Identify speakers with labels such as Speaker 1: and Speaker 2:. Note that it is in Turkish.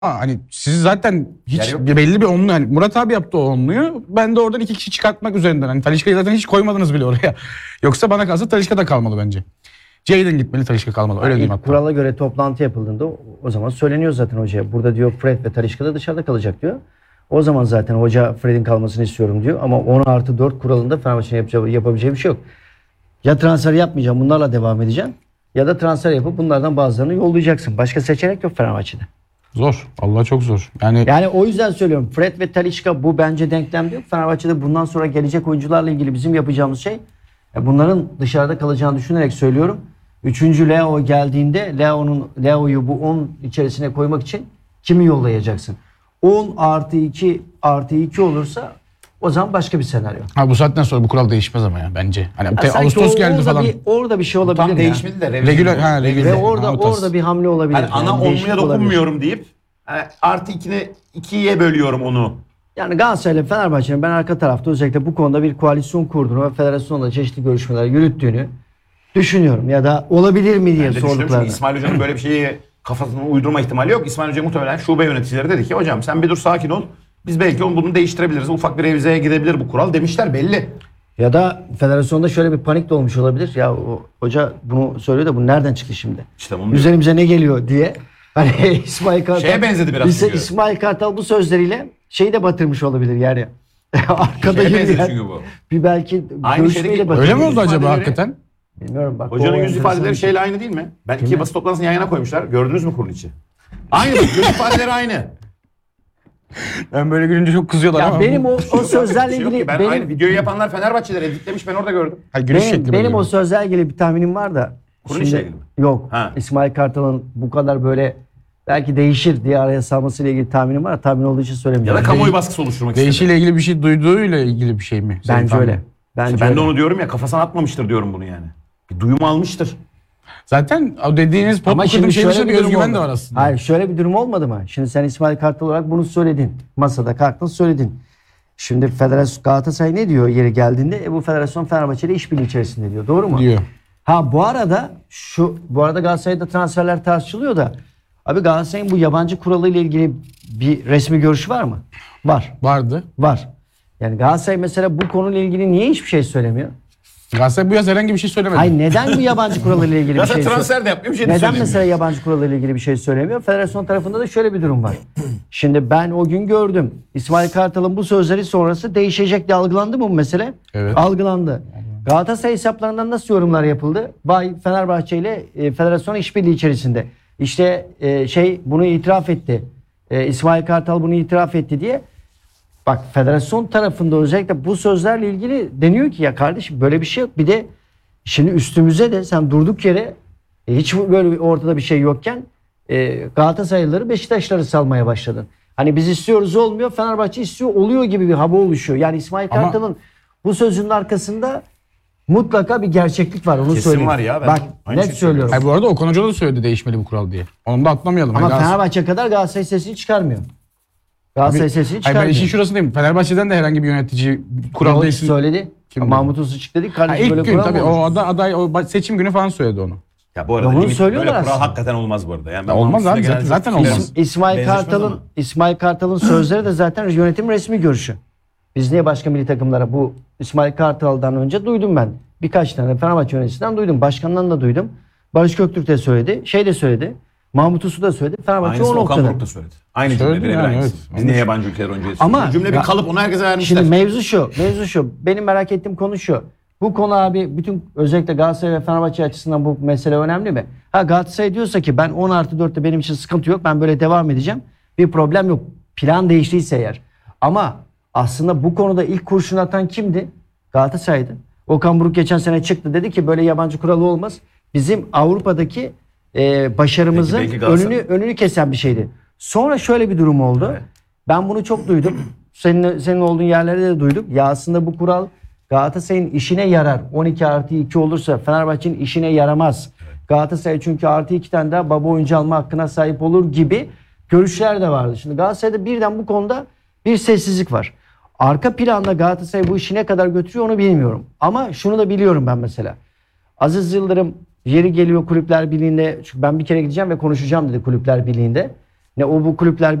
Speaker 1: Hani siz zaten hiç
Speaker 2: yok.
Speaker 1: belli bir onlu, hani Murat abi yaptı o onluyu. Ben de oradan 2 kişi çıkartmak üzerinden. Hani Talisca'yı zaten hiç koymadınız bile oraya. Yoksa bana kalsa Talisca da kalmalı bence. Jadon gitmeli, Talisca kalmalı. Öyle diyeyim hatta.
Speaker 3: Kurala göre toplantı yapıldığında o zaman söyleniyor zaten hocaya. Burada diyor Fred ve Talisca da dışarıda kalacak diyor. O zaman zaten hoca Fred'in kalmasını istiyorum diyor. Ama 10+4 kuralında Fenerbahçe'nin yapabileceği bir şey yok. Ya transfer yapmayacağım, bunlarla devam edeceğim. Ya da transfer yapıp bunlardan bazılarını yollayacaksın. Başka seçenek yok Fenerbahçe'de.
Speaker 1: Zor. Allah çok zor. Yani
Speaker 3: o yüzden söylüyorum. Fred ve Talisca bu bence denklemde yok. Fenerbahçe'de bundan sonra gelecek oyuncularla ilgili bizim yapacağımız şey, bunların dışarıda kalacağını düşünerek söylüyorum. 3. Leo geldiğinde Leo'yu bu 10 içerisine koymak için kimi yollayacaksın? 10+2+2 olursa o zaman başka bir senaryo.
Speaker 1: bu saatten sonra bu kural değişmez ama ya bence. Hani
Speaker 3: Sanki
Speaker 1: Ağustos geldi falan.
Speaker 3: Orada bir şey olabilir
Speaker 2: Tam
Speaker 3: ya.
Speaker 2: değişmedi de.
Speaker 1: Regüler.
Speaker 3: Ve orada bir hamle olabilir.
Speaker 2: Yani ana
Speaker 3: değişiklik
Speaker 2: onluya
Speaker 3: olabilir.
Speaker 2: dokunmuyorum deyip artı 2'ye bölüyorum onu.
Speaker 3: Yani Galatasaray ile Fenerbahçe'nin ben arka tarafta özellikle bu konuda bir koalisyon kurduğunu ve federasyonla çeşitli görüşmeler yürüttüğünü düşünüyorum. Ya da olabilir mi diye
Speaker 2: Ben de düşünüyorum çünkü
Speaker 3: sorduklarını.
Speaker 2: İsmail Hoca'nın böyle bir şeyi kafasına uydurma ihtimali yok. İsmail Hoca muhtemelen şube yöneticileri dedi ki hocam sen bir dur, sakin ol. Biz belki bunu değiştirebiliriz. Ufak bir revizeye gidebilir bu kural demişler belli.
Speaker 3: Ya da federasyonda şöyle bir panik de olmuş olabilir. Ya hoca bunu söylüyor da bu nereden çıktı şimdi?
Speaker 2: İşte bunu
Speaker 3: Üzerimize ne geliyor diye. Hani İsmail Kartal
Speaker 2: şeye benzedi biraz çünkü.
Speaker 3: İsmail Kartal bu sözleriyle şeyi de batırmış olabilir yani. Arkada
Speaker 2: Şeye benzedi
Speaker 3: yürüyen
Speaker 2: çünkü bu.
Speaker 3: bir belki
Speaker 2: Aynı
Speaker 3: görüşmeyle
Speaker 2: şeydeki-
Speaker 3: batırmış.
Speaker 1: Öyle mi oldu acaba
Speaker 2: İfadeleri-
Speaker 1: hakikaten?
Speaker 3: Bilmiyorum bak.
Speaker 2: Hocanın
Speaker 3: o
Speaker 2: yüz
Speaker 3: enteresan
Speaker 2: ifadeleri
Speaker 3: bir şey.
Speaker 2: şeyle aynı değil mi? Ben iki basın toplantısını yan yana koymuşlar. Gördünüz mü kurun içi? Aynı bak, yüz ifadeleri aynı.
Speaker 1: Ben böyle gülünce çok kızıyorlar
Speaker 3: Ya
Speaker 1: ama.
Speaker 3: benim o sözlerle
Speaker 2: Bir şey yok
Speaker 3: ilgili
Speaker 2: ki. Ben aynı videoyu yapanlar Fenerbahçeler editlemiş, ben orada gördüm.
Speaker 1: Gülüş şekli
Speaker 3: benim
Speaker 1: böyle.
Speaker 3: o sözlerle ilgili bir tahminim var da.
Speaker 2: Kurun işle ilgili mi?
Speaker 3: Yok.
Speaker 2: Ha.
Speaker 3: İsmail Kartal'ın bu kadar böyle belki değişir diye araya salmasıyla ilgili tahminim var. Tahmin olduğu için
Speaker 2: Ya
Speaker 3: söylemeyeceğim.
Speaker 2: da kamuoyu baskısı oluşturmak istedi.
Speaker 1: Değişiyle ilgili bir şey duyduğuyla ilgili bir şey mi? Senin
Speaker 3: Bence
Speaker 1: tahminin?
Speaker 3: öyle. Bence
Speaker 2: Ben de
Speaker 3: öyle.
Speaker 2: onu diyorum ya, kafasına atmamıştır diyorum bunu yani. Bir duyum almıştır.
Speaker 1: Zaten o dediğiniz pot
Speaker 3: Ama
Speaker 1: kırdığım
Speaker 3: şimdi
Speaker 1: şey
Speaker 3: şöyle
Speaker 1: dışında
Speaker 3: bir
Speaker 1: bir
Speaker 3: durum
Speaker 1: özgüven
Speaker 3: oldu.
Speaker 1: de var aslında.
Speaker 3: Hayır, şöyle bir durum olmadı mı? Şimdi sen İsmail Kartal olarak bunu söyledin. Masada kalktın söyledin. Şimdi Federasyon Galatasaray ne diyor yeri geldiğinde? Bu federasyon Fenerbahçe ile işbirliği içerisinde diyor. Doğru mu?
Speaker 1: Diyor.
Speaker 3: Bu arada Galatasaray'da transferler tartışılıyor da abi Galatasaray'ın bu yabancı kuralı ile ilgili bir resmi görüşü var mı? Var.
Speaker 1: Vardı.
Speaker 3: Var. Yani Galatasaray mesela bu konuyla ilgili niye hiçbir şey söylemiyor?
Speaker 1: Galatasaray bu yaz herhangi bir şey söylemedi.
Speaker 3: Hayır, neden bu yabancı kuralı ile ilgili bir
Speaker 2: Zaten
Speaker 3: şey
Speaker 2: transfer de yapmıyor, bir şey de
Speaker 3: Neden
Speaker 2: söylemiyor.
Speaker 3: mesela yabancı kuralı ile ilgili bir şey söylemiyor? Federasyon tarafında da şöyle bir durum var. Şimdi ben o gün gördüm. İsmail Kartal'ın bu sözleri sonrası değişecek diye algılandı mı bu mesele?
Speaker 1: Evet.
Speaker 3: Algılandı. Galatasaray hesaplarından nasıl yorumlar yapıldı? Vay, Fenerbahçe ile federasyon işbirliği içerisinde. İşte bunu itiraf etti. İsmail Kartal bunu itiraf etti diye. Bak, federasyon tarafında özellikle bu sözlerle ilgili deniyor ki ya kardeşim böyle bir şey yok. Bir de şimdi üstümüze de sen durduk yere hiç böyle ortada bir şey yokken Galatasaraylıları, Beşiktaşları salmaya başladın. Hani biz istiyoruz olmuyor, Fenerbahçe istiyor oluyor gibi bir hava oluşuyor. Yani İsmail
Speaker 1: Ama-
Speaker 3: Kartal'ın bu sözünün arkasında mutlaka bir gerçeklik var, onu
Speaker 2: Kesin
Speaker 3: söyleyeyim.
Speaker 2: var ya, ben
Speaker 3: Bak
Speaker 2: aynı
Speaker 3: net
Speaker 2: şeyi
Speaker 3: söylüyorum.
Speaker 1: Hayır, bu arada Okan Hoca da söyledi değişmeli bu kural diye. Onu da atlamayalım.
Speaker 3: Ama
Speaker 1: Yani
Speaker 3: Fenerbahçe kadar Galatasaray sesini çıkarmıyor. Galatasaray sesini
Speaker 1: Hayır, ben
Speaker 3: çıkarmıyor.
Speaker 1: işin şurasındayım. Fenerbahçe'den de herhangi bir yönetici kural
Speaker 3: Yok,
Speaker 1: değilsin.
Speaker 3: söyledi.
Speaker 1: Kim
Speaker 3: Mahmut Usluçuk dedi.
Speaker 1: Ha,
Speaker 3: Kardeşim
Speaker 1: ilk
Speaker 3: böyle
Speaker 1: gün
Speaker 3: kural
Speaker 1: tabii
Speaker 3: mı olur?
Speaker 1: o aday seçim günü falan söyledi onu.
Speaker 2: Ya bu arada
Speaker 3: Ya bunu
Speaker 2: limit,
Speaker 3: söylüyorlar
Speaker 2: böyle kural
Speaker 3: aslında.
Speaker 2: hakikaten olmaz bu arada. Yani ben
Speaker 1: Olmaz
Speaker 2: Mahmut
Speaker 1: abi,
Speaker 2: Uslu'yla genelde
Speaker 1: zaten
Speaker 2: çok
Speaker 1: olmaz.
Speaker 2: fikirim.
Speaker 3: İsmail Kartal'ın sözleri de zaten yönetim resmi görüşü. Biz niye başka milli takımlara bu İsmail Kartal'dan önce duydum ben. Birkaç tane Fenerbahçe yöneticisinden duydum. Başkanından da duydum. Barış Göktürk de söyledi. De söyledi. Mahmut Uslu da söyledi. Fenerbahçe
Speaker 2: Aynısını
Speaker 3: o
Speaker 2: Okan
Speaker 3: noktada.
Speaker 2: Buruk da söyledi. Aynı
Speaker 1: Söyledi
Speaker 2: cümleleri
Speaker 1: yani,
Speaker 2: aynısı.
Speaker 1: evet.
Speaker 2: Biz niye yabancı ülkeler oyuncu
Speaker 3: Ama-
Speaker 2: yetiştiriyoruz? Cümle bir kalıp onu herkese vermişler.
Speaker 3: Şimdi mevzu şu. Benim merak ettiğim konu şu. Bu konu abi bütün özellikle Galatasaray ve Fenerbahçe açısından bu mesele önemli mi? Galatasaray diyorsa ki ben 10+4'te benim için sıkıntı yok. Ben böyle devam edeceğim. Bir problem yok. Plan değiştiyse eğer. Ama aslında bu konuda ilk kurşun atan kimdi? Galatasaray'dı. Okan Buruk geçen sene çıktı, dedi ki böyle yabancı kuralı olmaz. Bizim Avrupa'daki başarımızın
Speaker 2: Peki Galatasaray-
Speaker 3: önünü kesen bir şeydi. Sonra şöyle bir durum oldu.
Speaker 2: Evet.
Speaker 3: Ben bunu çok duydum. Senin olduğun yerlerde de duyduk. Ya aslında bu kural Galatasaray'ın işine yarar. 12+2 olursa Fenerbahçe'nin işine yaramaz. Galatasaray çünkü +2 tane daha baba oyuncu alma hakkına sahip olur gibi görüşler de vardı. Şimdi Galatasaray'da birden bu konuda bir sessizlik var. Arka planda Galatasaray bu işi ne kadar götürüyor onu bilmiyorum. Ama şunu da biliyorum ben mesela. Aziz Yıldırım yeri geliyor Kulüpler Birliği'nde, çünkü ben bir kere gideceğim ve konuşacağım dedi Kulüpler Birliği'nde. Ne o bu kulüpler